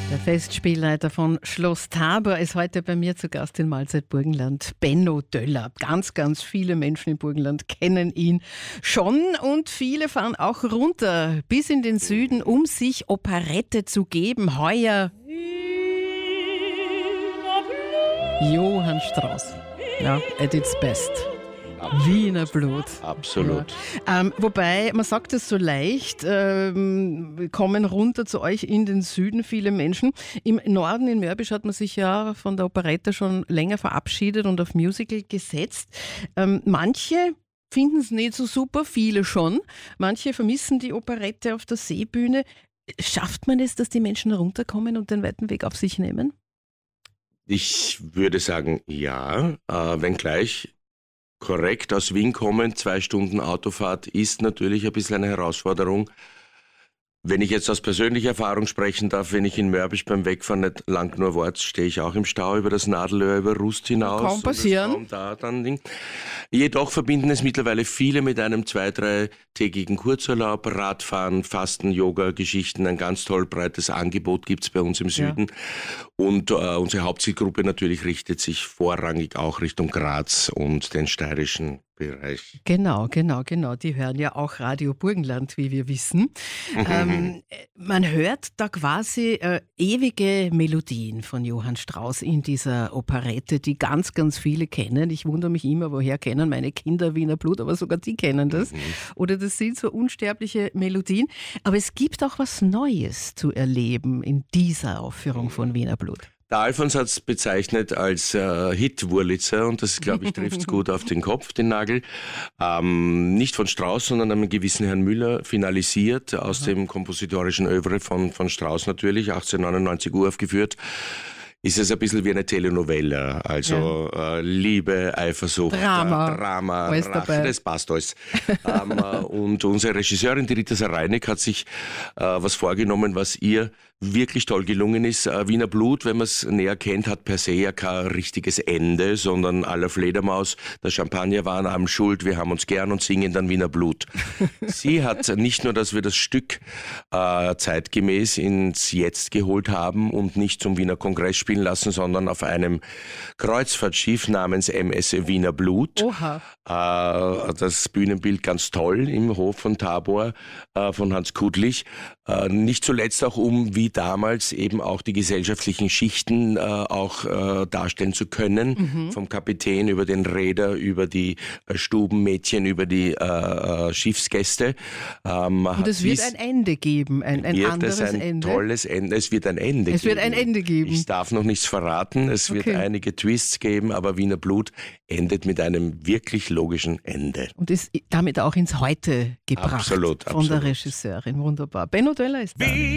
Der Festspielleiter von Schloss Tabor ist heute bei mir zu Gast in Mahlzeit Burgenland. Benno Döller. Ganz, ganz viele Menschen im Burgenland kennen ihn schon und viele fahren auch runter bis in den Süden, um sich Operette zu geben. Heuer Johann Strauss. Ja, at its best. Absolut. Wiener Blut. Absolut. Ja. Wobei, man sagt es so leicht, kommen runter zu euch in den Süden viele Menschen. Im Norden, in Mörbisch, hat man sich ja von der Operette schon länger verabschiedet und auf Musical gesetzt. Manche finden es nicht so super, viele schon. Manche vermissen die Operette auf der Seebühne. Schafft man es, dass die Menschen runterkommen und den weiten Weg auf sich nehmen? Ich würde sagen, ja, wenngleich korrekt aus Wien kommen, 2 Stunden Autofahrt ist natürlich ein bisschen eine Herausforderung. Wenn ich jetzt aus persönlicher Erfahrung sprechen darf, wenn ich in Mörbisch beim Wegfahren nicht lang nur wart, stehe ich auch im Stau über das Nadelöhr, über Rust hinaus. Kaum passieren. Jedoch verbinden es mittlerweile viele mit einem 2-3-tägigen Kurzurlaub, Radfahren, Fasten, Yoga, Geschichten. Ein ganz toll breites Angebot gibt's bei uns im Süden. Ja. Und unsere Hauptzielgruppe natürlich richtet sich vorrangig auch Richtung Graz und den steirischen Bereich. Genau. Die hören ja auch Radio Burgenland, wie wir wissen. Man hört da quasi ewige Melodien von Johann Strauss in dieser Operette, die ganz, ganz viele kennen. Ich wundere mich immer, woher kennen meine Kinder Wiener Blut, aber sogar die kennen das. Oder das sind so unsterbliche Melodien. Aber es gibt auch was Neues zu erleben in dieser Aufführung von Wiener Blut. Der Alfons hat es bezeichnet als Hit-Wurlitzer und das, glaube ich, trifft es gut auf den Kopf, den Nagel. Nicht von Strauss, sondern einem gewissen Herrn Müller, finalisiert aus dem kompositorischen Œuvre von Strauss natürlich, 1899 uraufgeführt. Ist es ein bisschen wie eine Telenovelle, also Liebe, Eifersucht, Drama, Rache, das passt alles. Und unsere Regisseurin, die Rita Sareinek, hat sich was vorgenommen, was ihr wirklich toll gelungen ist. Wiener Blut, wenn man es näher kennt, hat per se ja kein richtiges Ende, sondern à la Fledermaus, der Champagner war an allem schuld, wir haben uns gern und singen dann Wiener Blut. Sie hat nicht nur, dass wir das Stück zeitgemäß ins Jetzt geholt haben und nicht zum Wiener Kongress spielen lassen, sondern auf einem Kreuzfahrtschiff namens MS Wiener Blut. Oha. Das Bühnenbild ganz toll im Hof von Tabor von Hans Kudlich. Nicht zuletzt auch wie damals eben auch die gesellschaftlichen Schichten auch darstellen zu können. Vom Kapitän über den Räder, über die Stubenmädchen, über die Schiffsgäste. Und es wird ein Ende geben, ein anderes Ende. Tolles Ende. Es wird ein Ende geben. Es wird ein Ende geben. Ich darf noch nichts verraten. Es wird einige Twists geben, aber Wiener Blut endet mit einem wirklich logischen Ende. Und ist damit auch ins Heute gebracht. Absolut. Von der Regisseurin. Wunderbar. Benno Döller ist da.